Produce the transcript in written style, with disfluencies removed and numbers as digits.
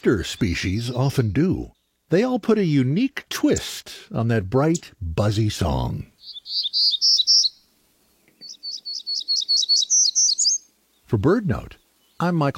rooster species often do. They all put a unique twist on that bright, buzzy song. For BirdNote, I'm Michael